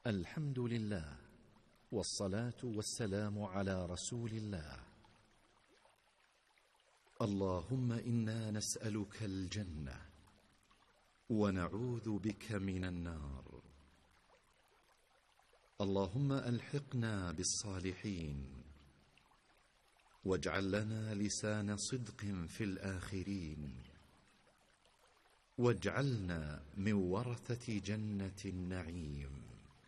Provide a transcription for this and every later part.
الحمد لله، والصلاة والسلام على رسول الله. اللهم إنا نسألك الجنة ونعوذ بك من النار. اللهم ألحقنا بالصالحين، واجعل لنا لسان صدق في الآخرين، واجعلنا من ورثة جنة النعيم.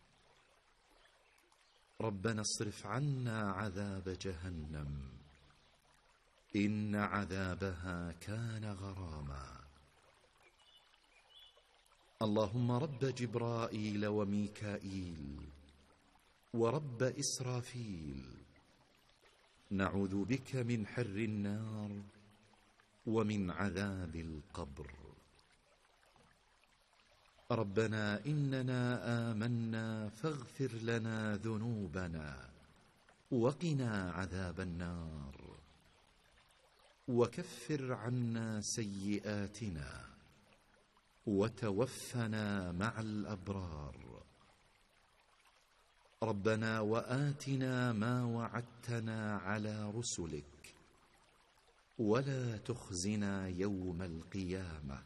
ربنا اصرف عنا عذاب جهنم، إن عذابها كان غراما. اللهم رب جبرائيل وميكائيل ورب إسرافيل، نعوذ بك من حر النار ومن عذاب القبر. ربنا إننا آمنا فاغفر لنا ذنوبنا وقنا عذاب النار، وكفر عنا سيئاتنا وتوفنا مع الأبرار. ربنا وآتنا ما وعدتنا على رسلك، ولا تخزنا يوم القيامة،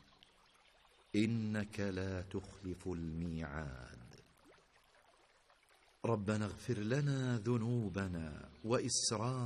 إنك لا تخلف الميعاد. ربنا اغفر لنا ذنوبنا وإسرافنا